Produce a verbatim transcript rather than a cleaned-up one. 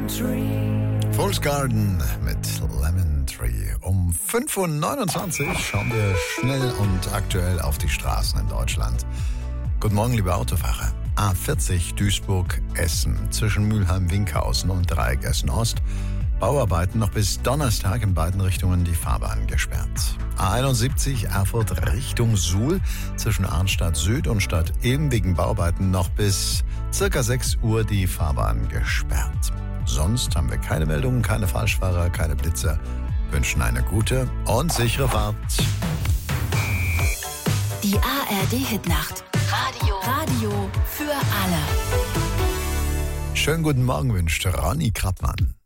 Fool's Garden mit Lemon Tree. Um fünf Uhr neunundzwanzig schauen wir schnell und aktuell auf die Straßen in Deutschland. Guten Morgen, liebe Autofahrer. A vierzig Duisburg-Essen zwischen Mülheim-Winkhausen und Dreieck Essen-Ost. Bauarbeiten noch bis Donnerstag in beiden Richtungen die Fahrbahn gesperrt. A einundsiebzig Erfurt Richtung Suhl zwischen Arnstadt Süd und Stadt Ilm wegen Bauarbeiten noch bis circa sechs Uhr die Fahrbahn gesperrt. Sonst haben wir keine Meldungen, keine Falschfahrer, keine Blitzer. Wünschen eine gute und sichere Fahrt. Die A R D-Hitnacht. Radio. Radio für alle. Schönen guten Morgen wünscht Ronny Krappmann.